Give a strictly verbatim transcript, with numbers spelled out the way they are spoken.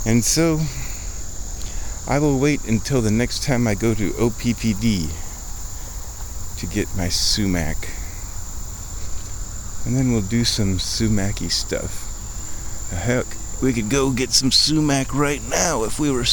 And so I will wait until the next time I go to O P P D to get my sumac. And then we'll do some sumac-y stuff. Heck, we could go get some sumac right now if we were